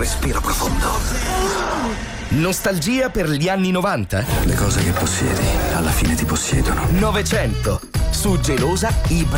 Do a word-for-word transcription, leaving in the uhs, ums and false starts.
respiro profondo. Nostalgia per gli anni novanta? Le cose che possiedi, alla fine ti possiedono. Novecento. Su Gelosa, i